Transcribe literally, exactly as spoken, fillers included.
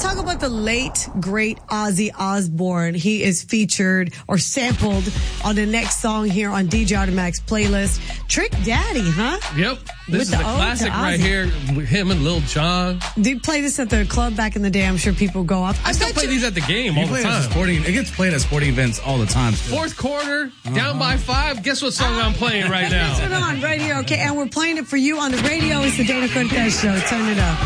talk about the late, great Ozzy Osbourne. He is featured or sampled on the next song here on D J Artemac's playlist. Trick Daddy, huh? Yep. This With is the a ode classic to right Ozzy. here. Him and Lil Jon. Did you play this at the club back in the day? I'm sure people go off. I, I still bet play you- these at the game You all play the it at time. sporting. It gets played at sporting events all the time. Still. Fourth quarter, Uh-huh. down by five. Guess what song I'm playing right Let's put now? it on right here, okay? And we're playing it for you on the radio. It's the Dana Cortez Show. Turn it up.